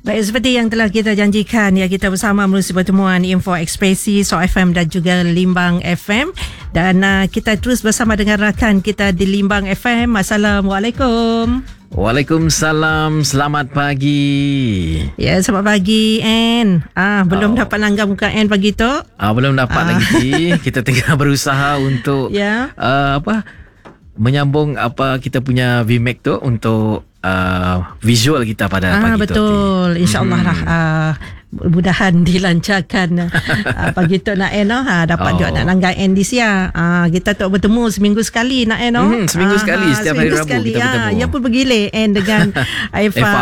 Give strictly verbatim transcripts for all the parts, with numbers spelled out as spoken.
Baik, seperti yang telah kita janjikan, ya, kita bersama melalui pertemuan Info Ekspresi So F M dan juga Limbang F M, dan uh, kita terus bersama dengan rakan kita di Limbang F M. Assalamualaikum. Waalaikumsalam. Selamat pagi. Ya, selamat pagi, Ann. Ah, belum oh. dapat langgar muka Ann pagi tu. Ah, belum dapat ah. lagi. Kita tengah berusaha untuk ya. uh, apa menyambung apa kita punya V M A C tu untuk uh, visual kita pada ah, pagi betul. tu. Betul. InsyaAllah hmm. lah. Uh, mudahan dilancarkan uh, pagi tu nak Eno ha, dapat oh. juga nak langgar N D C ya. Uh, kita tu bertemu seminggu sekali nak Eno. Hmm, seminggu uh, sekali setiap hari Rabu sekali, kita bertemu. Ya, ia pun bergilir N dengan Aifa.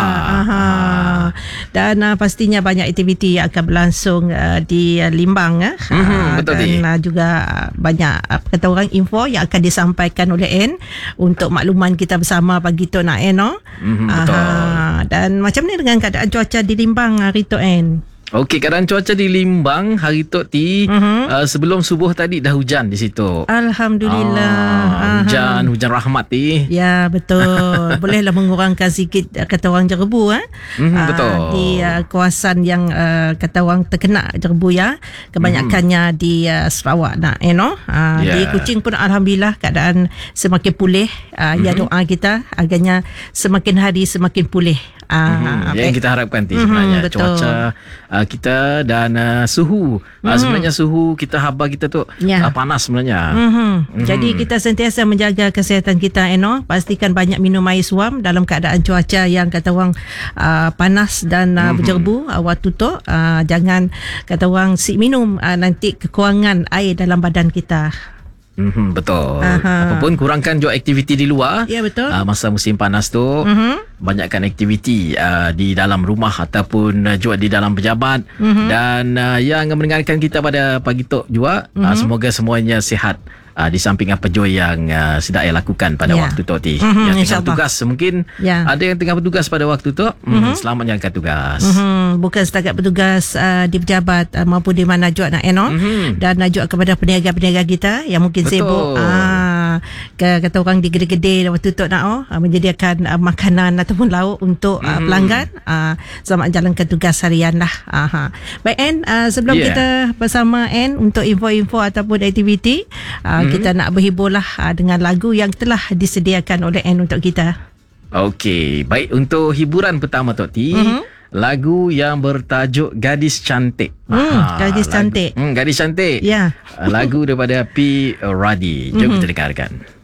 Uh, dan uh, pastinya banyak aktiviti yang akan berlangsung uh, di uh, Limbang uh, hmm, betul dan uh, juga uh, banyak uh, kata orang info yang akan disampaikan oleh N untuk makluman kita bersama pagi tu nak Eno. Hmm, betul. Uh, dan macam ni dengan keadaan cuaca di Limbang hari tu N? Okey, keadaan cuaca di Limbang hari tu ti uh-huh. uh, sebelum subuh tadi dah hujan di situ. Alhamdulillah. Ah, hujan, hujan rahmat ti. Ya, betul. Bolehlah mengurangkan sikit kata orang jerebu eh. Mm-hmm, uh, betul. Di uh, kawasan yang uh, kata orang terkena jerebu ya. Kebanyakannya mm. di uh, Sarawak nak you know. Uh, yeah. Di Kuching pun alhamdulillah keadaan semakin pulih. Uh, mm-hmm. Ya, doa kita agaknya semakin hari semakin pulih. Uh, mm-hmm. Yang kita harapkan ti sebenarnya mm-hmm, cuaca uh, kita dan uh, suhu mm-hmm. uh, sebenarnya suhu kita haba kita tu yeah. uh, panas sebenarnya. Mm-hmm. Mm-hmm. Jadi kita sentiasa menjaga kesihatan kita you know. Pastikan banyak minum air suam dalam keadaan cuaca yang kata orang uh, panas dan uh, mm-hmm. berjerebu uh, waktu tu uh, jangan kata orang sik minum uh, nanti kekurangan air dalam badan kita. Mm-hmm, betul. Aha. Apapun kurangkan juga aktiviti di luar. Ya, betul. Uh, masa musim panas tu mm-hmm. banyakkan aktiviti uh, di dalam rumah ataupun uh, juga di dalam pejabat mm-hmm. dan uh, yang mendengarkan kita pada pagi tu juga mm-hmm. uh, semoga semuanya sihat. Uh, di samping apa jo yang uh, sedaya lakukan pada yeah. waktu tu ti mm-hmm, yang tengah bertugas mungkin yeah. ada yang tengah bertugas pada waktu tu mm-hmm. selamat jalankan tugas mm-hmm. bukan setakat bertugas uh, di pejabat uh, maupun di mana juga nak you know? mm-hmm. dan uh, juga kepada peniaga-peniaga kita yang mungkin betul. Sibuk uh, ke, kata orang di gede-gede waktu tu nak oh, uh, menyediakan uh, makanan ataupun lauk untuk uh, mm-hmm. pelanggan uh, selamat jalankan tugas harian lah. uh, baik Ann, uh, sebelum yeah. kita bersama Ann untuk info-info ataupun aktiviti uh, Hmm. kita nak berhiburlah uh, dengan lagu yang telah disediakan oleh Ann untuk kita. Okey, baik untuk hiburan pertama Tok T, uh-huh. lagu yang bertajuk Gadis Cantik. Hmm, ha, Gadis lagu, Cantik. Hmm, Gadis Cantik. Ya. Yeah. Lagu daripada P. Radi. Jom uh-huh. kita dengarkan.